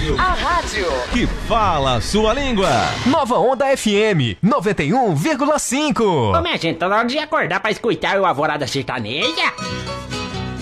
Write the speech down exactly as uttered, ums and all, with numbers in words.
A rádio que fala a sua língua. Nova Onda F M noventa e um vírgula cinco. Ô, minha gente, tá na hora de acordar pra escutar o Alvorada Sertaneja.